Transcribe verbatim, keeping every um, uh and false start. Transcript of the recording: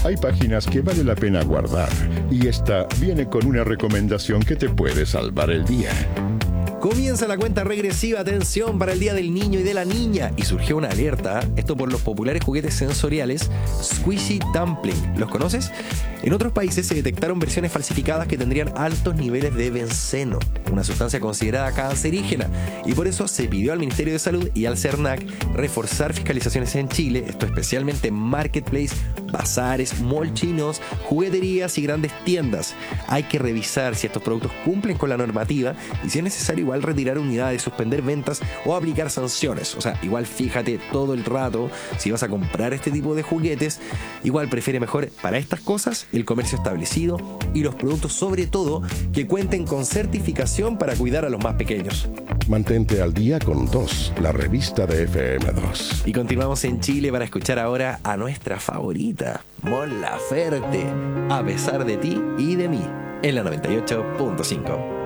Hay páginas que vale la pena guardar y esta viene con una recomendación que te puede salvar el día. Comienza la cuenta regresiva, atención, para el Día del Niño y de la Niña. Y surgió una alerta, esto por los populares juguetes sensoriales Squishy Dumpling. ¿Los conoces? En otros países se detectaron versiones falsificadas que tendrían altos niveles de benceno, una sustancia considerada cancerígena. Y por eso se pidió al Ministerio de Salud y al CERNAC reforzar fiscalizaciones en Chile, esto especialmente en marketplace, bazares, mall chinos, jugueterías y grandes tiendas. Hay que revisar si estos productos cumplen con la normativa y si es necesario igual retirar unidades, suspender ventas o aplicar sanciones. O sea, igual fíjate todo el rato si vas a comprar este tipo de juguetes. Igual prefiere mejor para estas cosas el comercio establecido y los productos sobre todo que cuenten con certificación para cuidar a los más pequeños. Mantente al día con dos, la revista de F M dos. Y continuamos en Chile para escuchar ahora a nuestra favorita, Mon Laferte, A pesar de ti y de mí, en la noventa y ocho punto cinco.